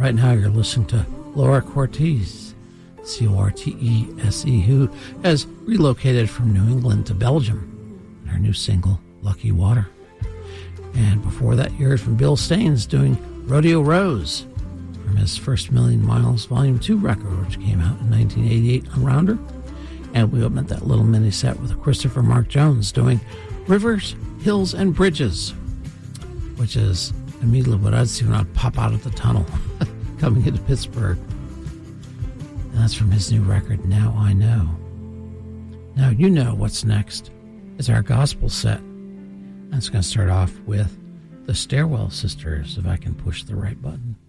Right now you're listening to Laura Cortese, C-O-R-T-E-S-E, who has relocated from New England to Belgium in her new single, Lucky Water. And before that, you heard from Bill Staines doing Rodeo Rose from his First Million Miles Volume 2 record, which came out in 1988 on Rounder. And we opened that little mini set with Christopher Mark Jones doing Rivers, Hills, and Bridges, which is immediately what I'd see when I'd pop out of the tunnel coming into Pittsburgh. And that's from his new record, Now I Know. Now you know what's next is our gospel set. And it's going to start off with the Stairwell Sisters, if I can push the right button.